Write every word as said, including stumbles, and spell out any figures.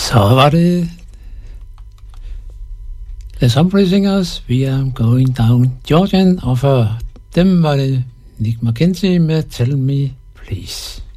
Så var det The Humphrey Singers, We Are Going Down Georgian, og for dem var det Nick McKenzie med Tell Me Please.